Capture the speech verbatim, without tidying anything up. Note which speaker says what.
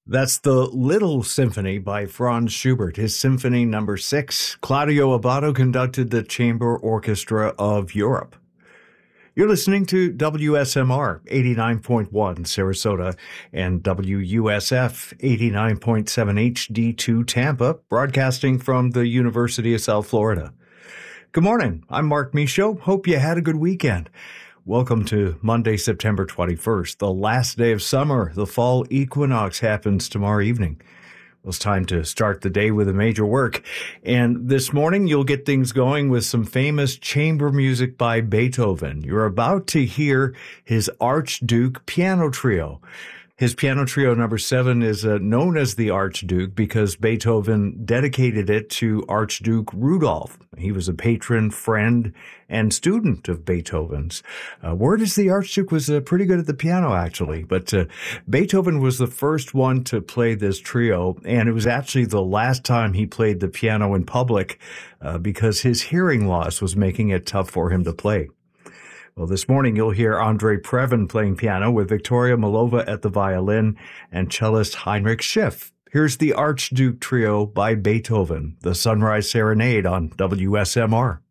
Speaker 1: That's the Little Symphony by Franz Schubert, his Symphony Number Six. Claudio Abbado conducted the Chamber Orchestra of Europe. You're listening to W S M R eighty-nine point one Sarasota and W U S F eighty-nine point seven H D two Tampa, broadcasting from the University of South Florida. Good morning. I'm Mark Michaud. Hope you had a good weekend. Welcome to Monday, September twenty-first, the last day of summer. The fall equinox happens tomorrow evening. Well, it's time to start the day with a major work. And this morning, you'll get things going with some famous chamber music by Beethoven. You're about to hear his Archduke Piano Trio. His Piano Trio number seven is uh, known as the Archduke because Beethoven dedicated it to Archduke Rudolph. He was a patron, friend, and student of Beethoven's. Uh, word is the Archduke was uh, pretty good at the piano, actually, but uh, Beethoven was the first one to play this trio, and it was actually the last time he played the piano in public uh, because his hearing loss was making it tough for him to play. Well, this morning you'll hear Andre Previn playing piano with Victoria Malova at the violin and cellist Heinrich Schiff. Here's the Archduke Trio by Beethoven, the Sunrise Serenade on W S M R.